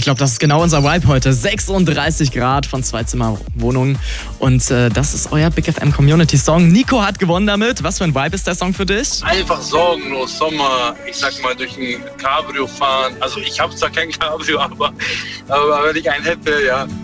glaube, das ist genau unser Vibe heute. 36 Grad von Zweizimmerwohnungen. Und das ist euer Big FM Community Song. Nico hat gewonnen damit. Was für ein Vibe ist der Song für dich? Einfach sorgenlos, Sommer, ich sag mal, durch ein Cabrio fahren. Also ich habe zwar kein Cabrio, aber wenn ich einen hätte, ja.